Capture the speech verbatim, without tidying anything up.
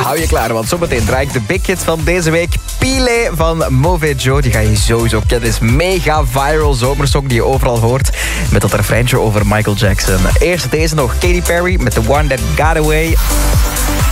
Hou je klaar, want zometeen draai ik de big hit van deze week. Pile van Mauvais Joe, die ga je sowieso kennen. Het is mega viral zomersong die je overal hoort. Met dat refreintje over Michael Jackson. Eerst deze nog, Katy Perry met The One That Got Away.